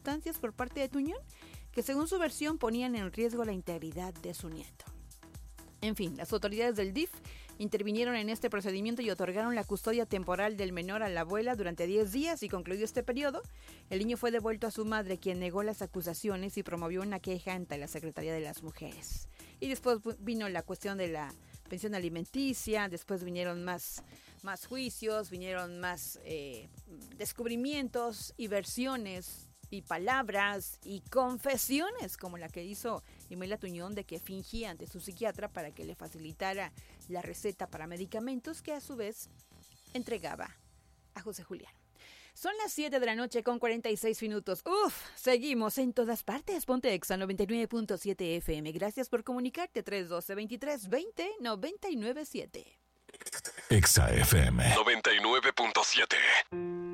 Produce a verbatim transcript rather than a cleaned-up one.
circunstancias por parte de Tuñón que según su versión ponían en riesgo la integridad de su nieto. En fin, las autoridades del D I F intervinieron en este procedimiento y otorgaron la custodia temporal del menor a la abuela durante diez días y concluido este periodo, el niño fue devuelto a su madre, quien negó las acusaciones y promovió una queja ante la Secretaría de las Mujeres. Y después vino la cuestión de la pensión alimenticia, después vinieron más, más juicios, vinieron más eh, descubrimientos y versiones y palabras y confesiones como la que hizo Imelda Tuñón de que fingía ante su psiquiatra para que le facilitara la receta para medicamentos que a su vez entregaba a José Julián. Son las siete de la noche con cuarenta y seis minutos. Uf, seguimos en todas partes. Ponte Exa noventa y nueve punto siete F M. Gracias por comunicarte. tres uno dos, veintitrés veinte, noventa y nueve siete. Exa F M noventa y nueve punto siete.